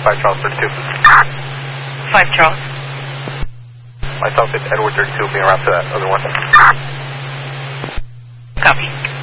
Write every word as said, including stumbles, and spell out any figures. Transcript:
five Charles thirty-two. five Charles. Myself, it's Edward thirty-two, being around for that other one. Copy.